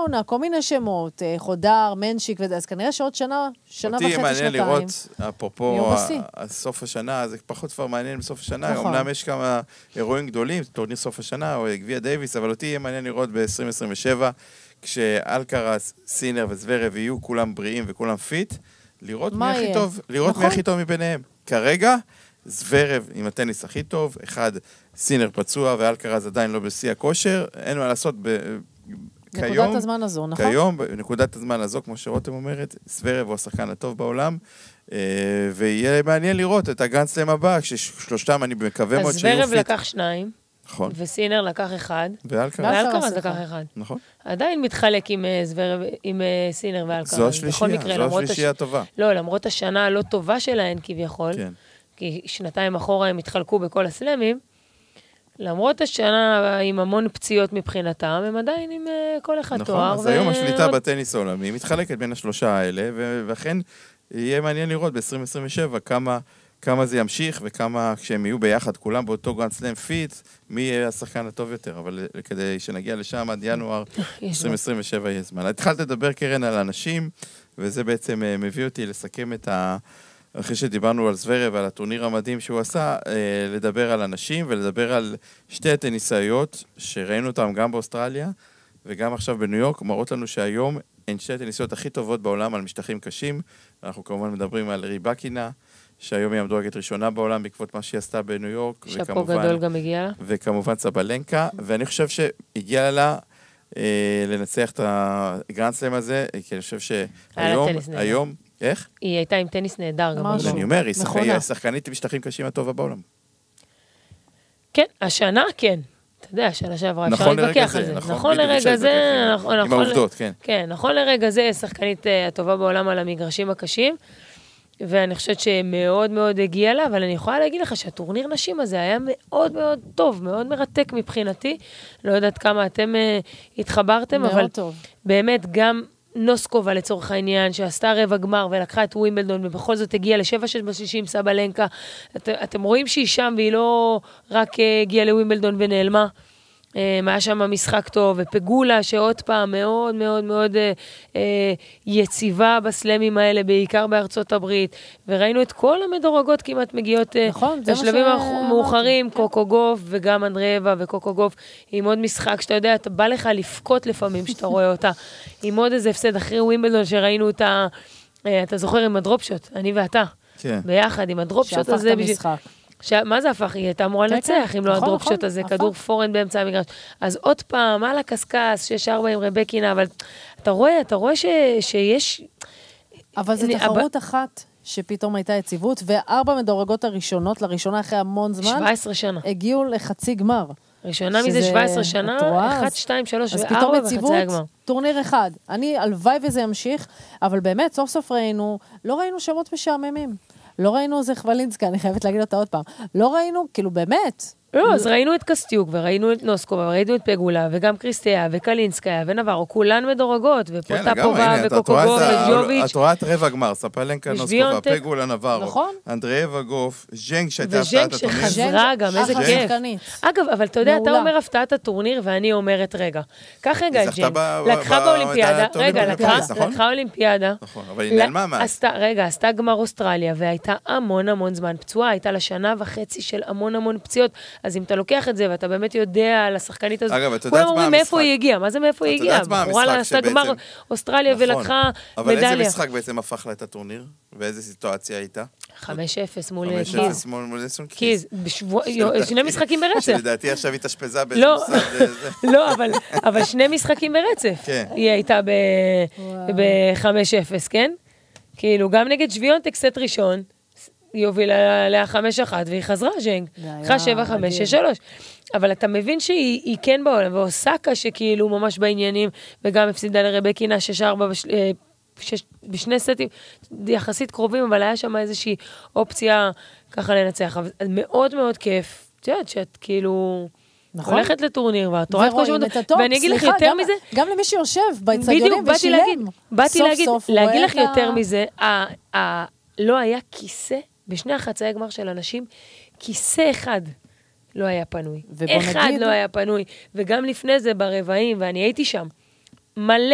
עונה, כל מיני שמות, חודר, מנשיק וזה, אז כנראה שעוד שנה וחצי, אותי שנתיים. מעניין לראות, אפרופו סוף השנה, זה פחות כבר מעניין בסוף השנה, אמנם יש כמה אירועים גדולים, טורניר סוף השנה או גביע דייביס, אבל אותי יהיה מעניין לראות ב-2027, כשאלקרס, סינר וזוורב יהיו כולם בריאים וכולם פיט, לראות מי הכי טוב, לראות מי הכי טוב מביניהם. כרגע, זוורב עם הטניס הכי טוב, אחד סינר פצוע ואלקרס עדיין לא בשיא הכושר, אין מה לעשות נקודת הזמן הזו, נכון? כיום, בנקודת הזמן הזו, כמו שרותם אומרת, זוורב הוא השחקן הטוב בעולם, ויהיה מעניין לראות את הגרנד-סלאם הבא, כששלושתם אני מקווה מאוד שיהיו פיט. אז זוורב לקח 2, נכון. וסינר לקח 1, ואלקרס לקח 1. נכון. עדיין מתחלק עם סינר ואלקרס. זו השלישייה הטובה. לא, למרות השנה הלא טובה שלהן כביכול, כי שנתיים אחורה הם התחלקו בכל הסלמים, למרות השנה עם המון פציעות מבחינתם, הם עדיין עם כל אחד תואר. נכון, אז היום השליטה בטניס העולמי מתחלקת בין השלושה האלה, ואכן יהיה מעניין לראות ב-2027 כמה זה ימשיך, וכמה כשהם יהיו ביחד, כולם באותו גרנד סלאם פיט, מי יהיה השחקן הטוב יותר, אבל כדי שנגיע לשם עד ינואר 2027 יהיה זמן. התחלת לדבר, קרן, על אנשים, וזה בעצם מביא אותי לסכם את אחרי שדיברנו על זוורב ועל הטורניר המדהים שהוא עשה, לדבר על אנשים ולדבר על שתי הטניסאיות שראינו אותם גם באוסטרליה וגם עכשיו בניו יורק, מראות לנו שהיום הן שתי הטניסאיות הכי טובות בעולם על משטחים קשים. אנחנו כמובן מדברים על ריבקינה, שהיום היא המדורגת ראשונה בעולם בעקבות מה שהיא עשתה בניו יורק. שפו גדול גם הגיע לה. וכמובן סבלנקה, ואני חושב שהגיע לה לנצח את הגרנד-סלאם הזה, כי אני חושב שהיום איך? היא הייתה עם טניס נהדר. אני אומר, היא שחקנית משטחים קשים הטובה בעולם. כן, השנה כן. אתה יודע, השנה שעברה אפשר להתווכח על זה. נכון לרגע זה, עם העובדות, כן. כן, נכון לרגע זה, שחקנית הטובה בעולם על המגרשים הקשים, ואני חושבת שמאוד מאוד הגיע לה, אבל אני יכולה להגיד לך שהטורניר נשים הזה היה מאוד מאוד טוב, מאוד מרתק מבחינתי. לא יודעת כמה אתם התחברתם, אבל באמת גם נוסקובה לצורך העניין, שעשתה רבע גמר ולקחה את ווימבלדון, ובכל זאת הגיעה ל7-6 בשישים, סבלנקה. אתם רואים שהיא שם, והיא לא רק הגיעה לווימבלדון ונעלמה. היה שם משחק טוב, ופגולה שעוד פעם מאוד מאוד מאוד יציבה בסלמים האלה, בעיקר בארצות הברית, וראינו את כל המדורגות כמעט מגיעות לשלבים המאוחרים, קוקו גוף וגם אנדריאבה וקוקו גוף, עם עוד משחק שאתה יודע, אתה בא לך לפקוט לפעמים שאתה רואה אותה, עם עוד איזה הפסד אחרי ווימבלדון שראינו אותה, אתה זוכר עם הדרופשוט, אני ואתה, ביחד עם הדרופשוט הזה. שהפך את המשחק. מה זה הפך? היא הייתה אמורה לנצח, אם לא הדרופשוט הזה, כדור פורן באמצע המגרש. אז עוד פעם, על הקסקס, 6-4 עם רבקינה, אבל אתה רואה שיש... אבל זו תחרות אחת שפתאום הייתה יציבות, ו4 מדורגות הראשונות, לראשונה אחרי המון זמן, 17 שנה. הגיעו לחצי גמר. ראשונה מזה 17 שנה, 1, 2, 3 ו-4 אז פתאום יציבות, טורניר אחד. אני הלוואי וזה ימשיך, אבל באמת, סוף סוף לא ראינו שמות משעממים. לא ראינו זה חבלינסקה, אני חייבת להגיד אותה עוד פעם. לא ראינו, כאילו באמת. לא, אז ראינו את קסטיוק, וראינו את נוסקובה, וראינו את פגולה, וגם קריסטיה, וקלינסקיה, ונברו, כולן מדורגות, ופוטפובה, וקוקוגוב, וג'וביץ'. את רואה את רבע גמר, ספלנקה, נוסקובה, פגולה, נברו, אנדריאבה גוף, ז'נג שהייתה הפתעת הטורניר. וז'נג שחזרה גם, איזה כיף. אגב, אבל אתה יודע, אתה אומר הפתעת הטורניר, ואני אומרת, רגע, כך רגע את ז'נג, לקחה באולימפיאדה, רגע, לקחה אולימפיאדה, רגע, עשתה גמר אוסטרליה, והייתה המון זמן פצועה, הייתה לה שנה וחצי של המון פציעות. אז אם אתה לוקח את זה, ואתה באמת יודע על השחקנית הזאת, כולם אומרים מאיפה היא הגיעה, מה זה מאיפה היא הגיעה? בחורה לה עשתה גמר אוסטרליה ולקחה מדליה. אבל איזה משחק בעצם הפך לה את הטורניר? ואיזה סיטואציה הייתה? 5-0 מול קיז. 5-0 מול קיז, שני משחקים ברצף. שלדעתי עכשיו היא תשפזה באיזה מוסד. לא, אבל שני משחקים ברצף. היא הייתה ב-5-0, כן? כאילו, גם נגד שוויונטק סט ראשון, היא הובילה לה 5-1, והיא חזרה ז'נג. אחרי 7-5-6-3. אבל אתה מבין שהיא כן בעולם, ואוסקה שכאילו ממש בעניינים, וגם הפסידה לרבקינה 6-4 בשני סטים, יחסית קרובים, אבל היה שם איזושהי אופציה ככה לנצח. אבל מאוד מאוד כיף. את יודעת שאת כאילו... הולכת לטורניר, ואת רואה את כל שמות, ואני אגיד לך יותר מזה... גם למי שיושב באצטדיונים ושילם. באתי להגיד לך יותר מזה, לא היה כיסא, בשני החצאי גמר של אנשים, כיסא אחד לא היה פנוי. אחד לא היה פנוי. וגם לפני זה ברבעים, ואני הייתי שם, מלא